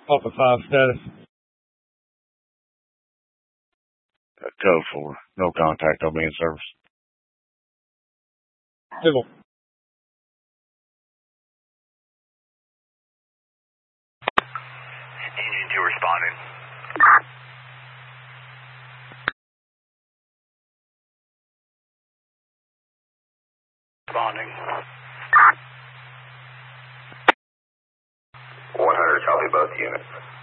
Alpha 5 status. Code 4. No contact. I'll be in service. Civil. Engine 2 responding. Responding. 100, copy both units.